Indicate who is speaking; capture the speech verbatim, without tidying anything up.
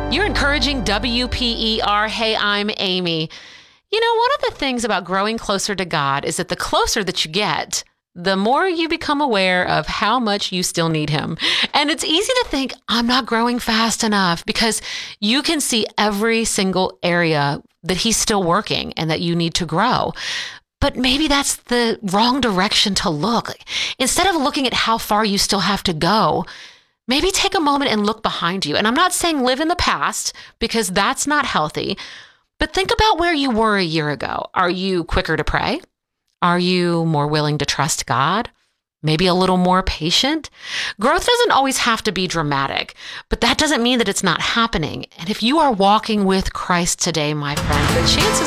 Speaker 1: You're encouraging W P E R. Hey, I'm Amy. You know, one of the things about growing closer to God is that the closer that you get, the more you become aware of how much you still need him. And it's easy to think, I'm not growing fast enough, because you can see every single area that he's still working and that you need to grow. But maybe that's the wrong direction to look. Instead of looking at how far you still have to go, maybe take a moment and look behind you. And I'm not saying live in the past, because that's not healthy, but think about where you were a year ago. Are you quicker to pray? Are you more willing to trust God? Maybe a little more patient? Growth doesn't always have to be dramatic, but that doesn't mean that it's not happening. And if you are walking with Christ today, my friend, the chances